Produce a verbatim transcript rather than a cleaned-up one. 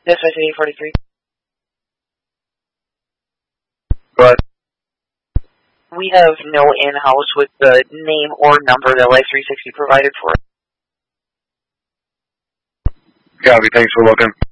Dispatch eight forty-three. But we have no in-house with the name or number that Life three sixty provided for. Copy, thanks for looking.